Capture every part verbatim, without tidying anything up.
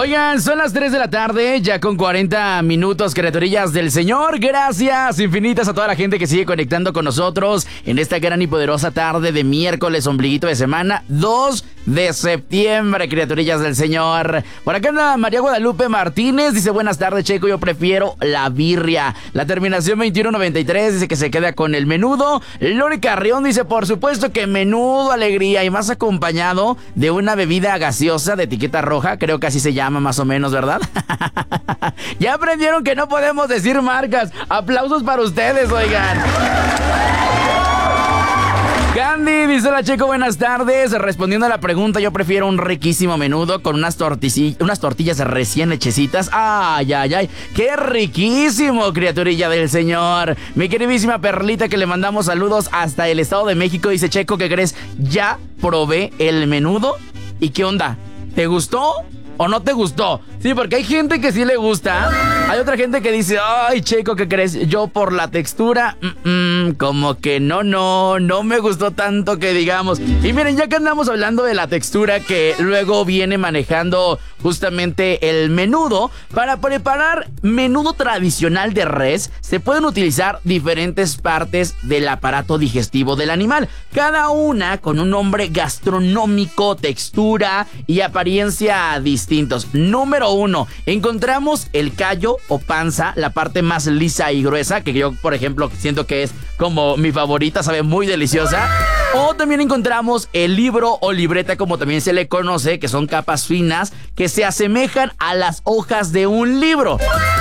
Oigan, son las tres de la tarde, ya con cuarenta minutos, criaturillas del Señor. Gracias infinitas a toda la gente que sigue conectando con nosotros en esta gran y poderosa tarde de miércoles, ombliguito de semana, dos de septiembre, criaturillas del Señor. Por acá anda María Guadalupe Martínez, dice: buenas tardes, Checo, yo prefiero la birria. La terminación veintiuno noventa y tres dice que se queda con el menudo. Lori Carrión dice: por supuesto que menudo, alegría, y más acompañado de una bebida gaseosa de etiqueta roja, creo que así se llama más o menos, ¿verdad? Ya aprendieron que no podemos decir marcas. Aplausos para ustedes, oigan. Candy dice: hola, Checo, buenas tardes. Respondiendo a la pregunta, yo prefiero un riquísimo menudo con unas, tortici- unas tortillas recién hechecitas. Ay, ay, ay, qué riquísimo, criaturilla del Señor. Mi queridísima Perlita, que le mandamos saludos hasta el Estado de México, dice: Checo, ¿qué crees? Ya probé el menudo. ¿Y qué onda? ¿Te gustó o no te gustó? Sí, porque hay gente que sí le gusta. Hay otra gente que dice: ay, Checo, ¿qué crees? Yo por la textura, mm, mm, como que no, no, no me gustó tanto que digamos. Y miren, ya que andamos hablando de la textura que luego viene manejando justamente el menudo, para preparar menudo tradicional de res, se pueden utilizar diferentes partes del aparato digestivo del animal, cada una con un nombre gastronómico, textura y apariencia distintos. Número uno, encontramos el callo o panza, la parte más lisa y gruesa, que yo, por ejemplo, siento que es como mi favorita, sabe muy deliciosa. O también encontramos el libro o libreta, como también se le conoce, que son capas finas que se asemejan a las hojas de un libro.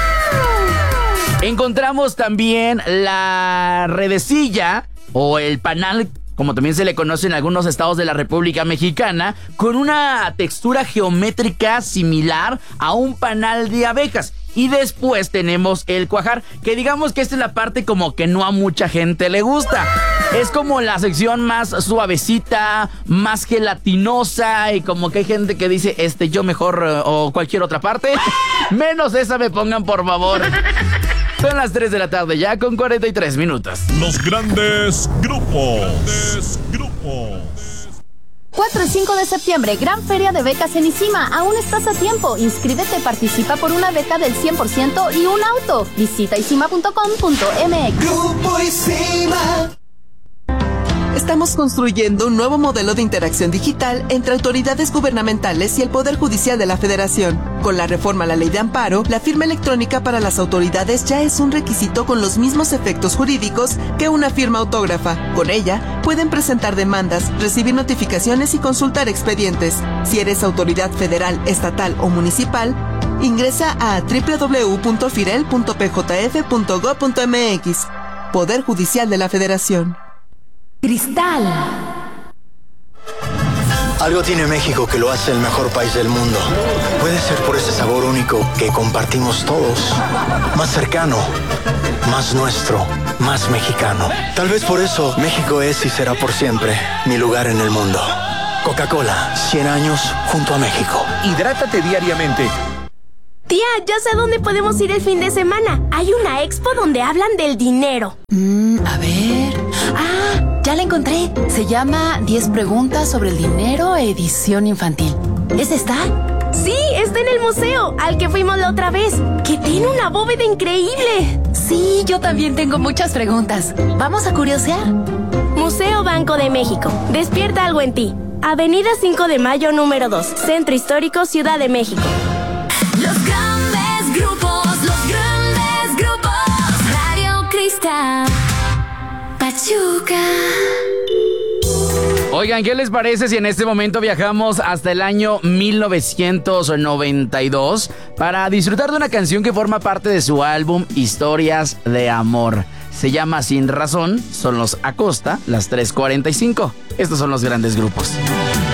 Encontramos también la redecilla o el panal, como también se le conoce en algunos estados de la República Mexicana, con una textura geométrica similar a un panal de abejas. Y después tenemos el cuajar, que digamos que esta es la parte como que no a mucha gente le gusta. Es como la sección más suavecita, más gelatinosa, y como que hay gente que dice: este, yo mejor, o cualquier otra parte, menos esa me pongan, por favor. Son las tres de la tarde ya con cuarenta y tres minutos. Los grandes grupos. Grandes grupos. cuatro y cinco de septiembre, gran feria de becas en ICIMA. Aún estás a tiempo. Inscríbete, participa por una beca del cien por ciento y un auto. Visita isima punto com punto m x. Grupo ICIMA. Estamos construyendo un nuevo modelo de interacción digital entre autoridades gubernamentales y el Poder Judicial de la Federación. Con la reforma a la Ley de Amparo, la firma electrónica para las autoridades ya es un requisito con los mismos efectos jurídicos que una firma autógrafa. Con ella, pueden presentar demandas, recibir notificaciones y consultar expedientes. Si eres autoridad federal, estatal o municipal, ingresa a doble u doble u doble u punto firel punto p j f punto gob punto m x. Poder Judicial de la Federación. Cristal. Algo tiene México que lo hace el mejor país del mundo. Puede ser por ese sabor único que compartimos todos. Más cercano, más nuestro, más mexicano. Tal vez por eso México es y será por siempre mi lugar en el mundo. Coca-Cola, cien años junto a México. Hidrátate diariamente. Tía, ya sé dónde podemos ir el fin de semana. Hay una expo donde hablan del dinero. Mm, a ver... Ah, ya la encontré. Se llama diez preguntas sobre el dinero, edición infantil. ¿Es esta? Sí, está en el museo, al que fuimos la otra vez, que tiene una bóveda increíble. Sí, yo también tengo muchas preguntas. ¿Vamos a curiosear? Museo Banco de México. Despierta algo en ti. Avenida cinco de mayo, número dos. Centro Histórico, Ciudad de México. Los grandes grupos, los grandes grupos. Radio Cristal. Pachuca. Oigan, ¿qué les parece si en este momento viajamos hasta el año mil novecientos noventa y dos para disfrutar de una canción que forma parte de su álbum Historias de Amor? Se llama Sin Razón, son los Acosta, las tres cuarenta y cinco. Estos son los grandes grupos.